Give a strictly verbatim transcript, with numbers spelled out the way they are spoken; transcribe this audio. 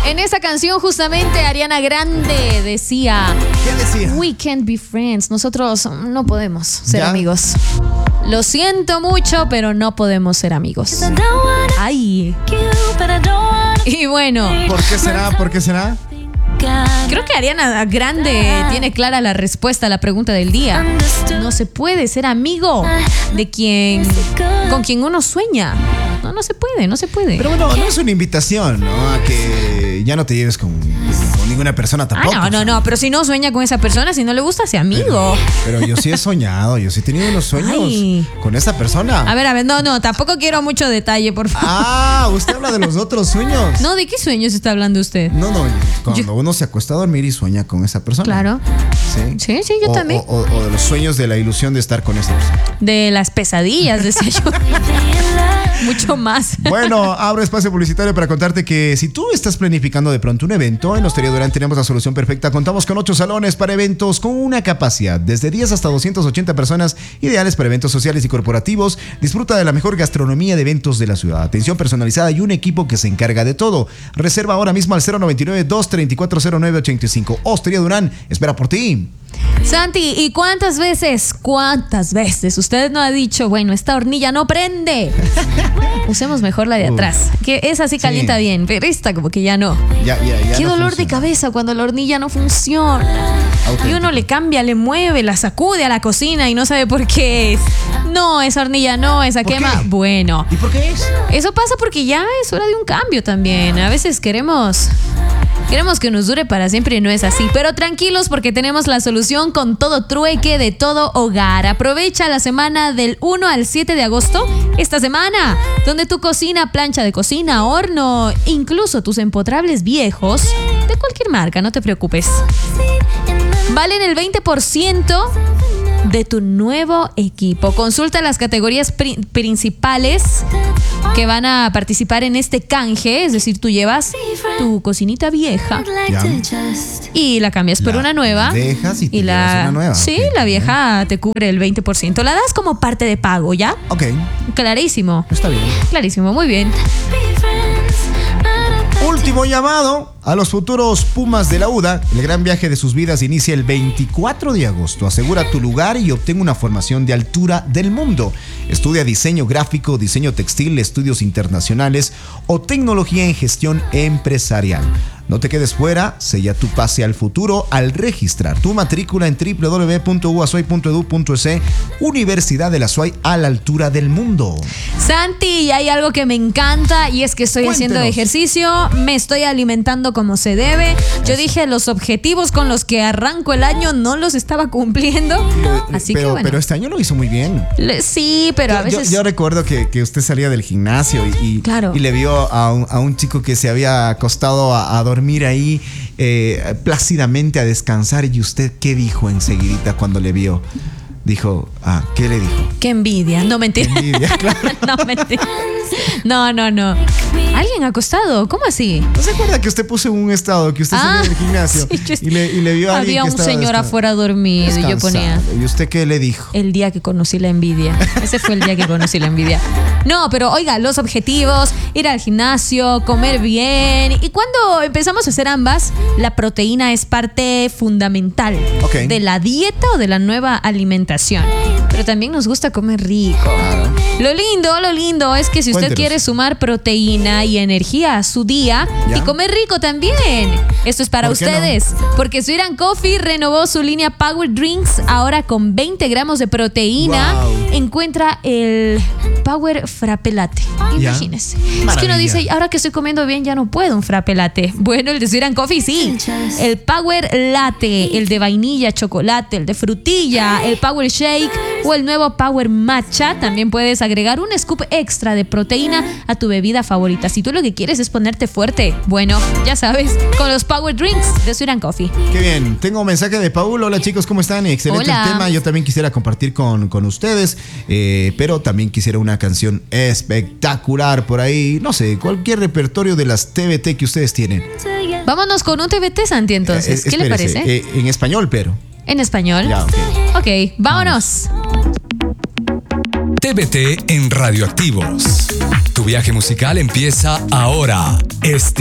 En esa canción justamente Ariana Grande decía, ¿qué decía? We can't be friends. Nosotros no podemos ser ¿Ya? amigos. Lo siento mucho, pero no podemos ser amigos. Ay. Y bueno, ¿Por qué será? ¿Por qué será? creo que Ariana Grande tiene clara la respuesta a la pregunta del día. No se puede ser amigo de quien con quien uno sueña. No, no se puede, no se puede. Pero bueno, no es una invitación, ¿no? A que ya no te lleves con, con ninguna persona tampoco. Ah, no, no, no, pero si no sueña con esa persona, si no le gusta, sea amigo. Pero, pero yo sí he soñado, yo sí he tenido unos sueños Ay. con esa persona. A ver, a ver, no, no, tampoco quiero mucho detalle, por favor. Ah, usted habla de los otros sueños. No, ¿de qué sueños está hablando usted? No, no, cuando Yo- uno se acuesta a dormir y sueña con esa persona. Claro. Sí, Sí, sí, yo o, también. O, o- o de los sueños de la ilusión de estar con esa persona. De las pesadillas, decía yo. Mucho más. Bueno, abro espacio publicitario para contarte que si tú estás planificando de pronto un evento, en Hostería Durán tenemos la solución perfecta. Contamos con ocho salones para eventos con una capacidad desde diez hasta doscientas ochenta personas, ideales para eventos sociales y corporativos. Disfruta de la mejor gastronomía de eventos de la ciudad, atención personalizada y un equipo que se encarga de todo. Reserva ahora mismo al cero noventa y nueve, dos treinta y cuatro, cero nueve ochenta y cinco. Hostería Durán, espera por ti. Santi, ¿y cuántas veces, cuántas veces usted no ha dicho, bueno, esta hornilla no prende? Usemos mejor la de Uf. atrás, que esa sí calienta Sí. bien, pero esta como que ya no. Ya, ya, ya Qué no dolor de funciona. cabeza cuando la hornilla no funciona. Y Auténtico. uno le cambia, le mueve, la sacude a la cocina y no sabe por qué es. No, esa hornilla no, esa ¿Por quema. qué? Bueno, ¿Y por qué es? eso pasa porque ya es hora de un cambio también. A veces queremos... Queremos que nos dure para siempre y no es así. Pero tranquilos porque tenemos la solución con todo trueque de todo hogar. Aprovecha la semana del uno al siete de agosto. Esta semana, donde tu cocina, plancha de cocina, horno, incluso tus empotrables viejos, de cualquier marca, no te preocupes, valen el veinte por ciento de tu nuevo equipo. Consulta las categorías pri- principales que van a participar en este canje, es decir, tú llevas tu cocinita vieja Ya. y la cambias por La una nueva. dejas y te la llevas una nueva. Sí, Ok. la vieja te cubre el veinte por ciento. La das como parte de pago, ¿ya? Ok, Clarísimo. está bien. Clarísimo, muy bien. Último llamado a los futuros Pumas de la U D A. El gran viaje de sus vidas inicia el veinticuatro de agosto. Asegura tu lugar y obtén una formación de altura del mundo. Estudia diseño gráfico, diseño textil, estudios internacionales o tecnología en gestión empresarial. No te quedes fuera, sella tu pase al futuro al registrar tu matrícula en doble u doble u doble u punto u a s u a y punto e d u punto e s. Universidad de la S U A Y a la altura del mundo. Santi, hay algo que me encanta y es que estoy haciendo Cuéntenos. ejercicio, me estoy alimentando como se debe. Yo dije los objetivos con los que arranco el año no los estaba cumpliendo. Así pero, que bueno. pero este año lo hizo muy bien. Le- sí, pero a Yo- veces... Yo, yo recuerdo que, que usted salía del gimnasio y, y, Claro. y le vio a un, a un chico que se había acostado a, a dormir ahí eh, plácidamente a descansar. ¿Y usted qué dijo enseguidita cuando le vio? Dijo, ah, ¿qué le dijo? Qué envidia. No, mentira. Qué envidia, claro. No, mentira. No, no, no. ¿Alguien acostado? ¿Cómo así? ¿No se acuerda que usted puso un estado que usted Ah, salió del gimnasio sí, yo- y, le, y le vio a alguien Había que un estaba señor desca- afuera dormido y yo ponía... descansando? ¿Y usted qué le dijo? El día que conocí la envidia. Ese fue el día que conocí la envidia. No, pero oiga, los objetivos, ir al gimnasio, comer bien. Y cuando empezamos a hacer ambas, la proteína es parte fundamental Ok. de la dieta o de la nueva alimentación. Pero también nos gusta comer rico. Claro. Lo lindo, lo lindo es que si usted Cuéntenos. quiere sumar proteína y energía a su día ¿Ya? y comer rico también, esto es para ¿Por qué no? ustedes. Porque Sweet and Coffee renovó su línea Power Drinks ahora con veinte gramos de proteína. Wow. Encuentra el Power Frappe Latte. Ya. Imagínese. Es que uno Maravilla. dice, ahora que estoy comiendo bien ya no puedo un Frappe Latte. Bueno, el de Sweet and Coffee sí. El Power Latte, el de vainilla, chocolate, el de frutilla, el Power Shake o el nuevo Power Matcha. También puedes agregar un scoop extra de proteína a tu bebida favorita. Si tú lo que quieres es ponerte fuerte, bueno, ya sabes, con los Power Drinks de Sweet and Coffee. Qué bien, tengo un mensaje de Paul. Hola chicos, ¿cómo están? Excelente Hola. el tema. Yo también quisiera compartir con, con ustedes, eh, pero también quisiera una canción espectacular por ahí. No sé, cualquier repertorio de las T V T que ustedes tienen. Vámonos con un T V T, Santi, entonces. Eh, ¿Qué le espérese, parece? eh, en español, pero. En español. Ya, ok. Ok, vámonos. T V T en Radioactivos. Tu viaje musical empieza ahora. Este